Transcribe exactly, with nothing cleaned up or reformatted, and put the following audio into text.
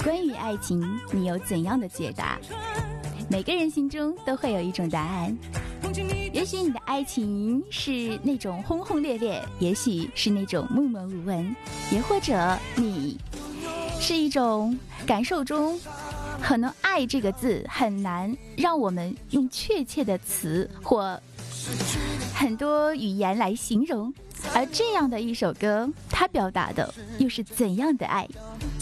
关于爱情，你有怎样的解答？每个人心中都会有一种答案。也许你的爱情是那种轰轰烈烈，也许是那种默默无闻，也或者你是一种感受中，可能爱这个字很难让我们用确切的词或很多语言来形容，而这样的一首歌，它表达的又是怎样的爱？